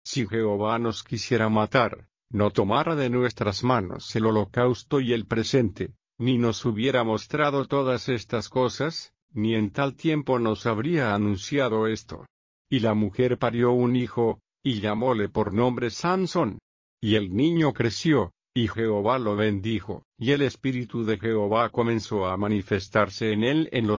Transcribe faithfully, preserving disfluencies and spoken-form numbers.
si Jehová nos quisiera matar, no tomara de nuestras manos el holocausto y el presente, ni nos hubiera mostrado todas estas cosas, ni en tal tiempo nos habría anunciado esto. Y la mujer parió un hijo, y llamóle por nombre Sansón. Y el niño creció, y Jehová lo bendijo, y el espíritu de Jehová comenzó a manifestarse en él en los